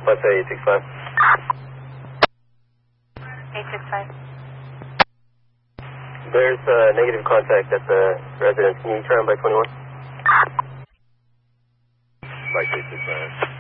Let's say 865. 865. There's negative contact at the residence. Can you try on by 21? By 865.